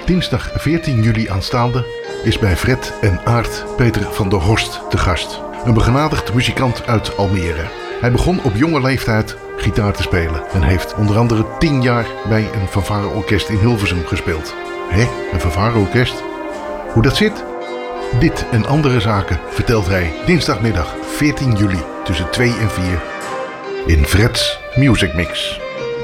Dinsdag 14 juli aanstaande is bij Fred en Aart Peter van der Horst te gast. Een begenadigd muzikant uit Almere. Hij begon op jonge leeftijd gitaar te spelen en heeft onder andere 10 jaar bij een fanfareorkest in Hilversum gespeeld. Een fanfareorkest? Hoe dat zit? Dit en andere zaken vertelt hij dinsdagmiddag 14 juli tussen 2 en 4 in Fred's Music Mix.